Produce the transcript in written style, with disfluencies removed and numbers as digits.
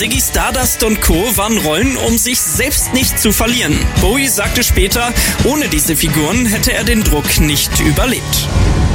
Ziggy Stardust und Co. waren Rollen, um sich selbst nicht zu verlieren. Bowie sagte später, ohne diese Figuren hätte er den Druck nicht überlebt.